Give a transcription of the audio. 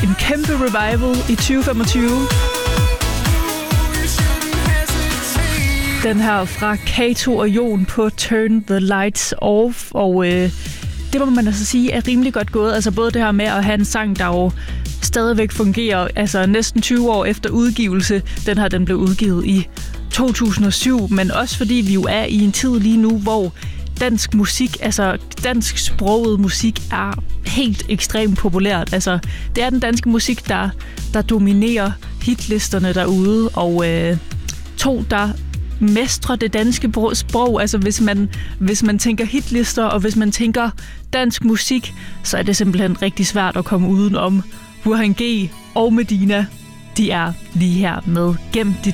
en kæmpe revival i 2025. Den her fra Kato og Jon på Turn the Lights Off, og det må man altså sige er rimelig godt gået. Altså både det her med at have en sang, der jo stadigvæk fungerer, altså næsten 20 år efter udgivelse. Den blev udgivet i 2007, men også fordi vi jo er i en tid lige nu, hvor dansk musik, altså dansk sproget musik, er helt ekstremt populært. Altså, det er den danske musik, der dominerer hitlisterne derude, og der mestrer det danske sprog. Altså, hvis man tænker hitlister, og hvis man tænker dansk musik, så er det simpelthen rigtig svært at komme udenom. Burhan G og Medina, de er lige her med Gem dit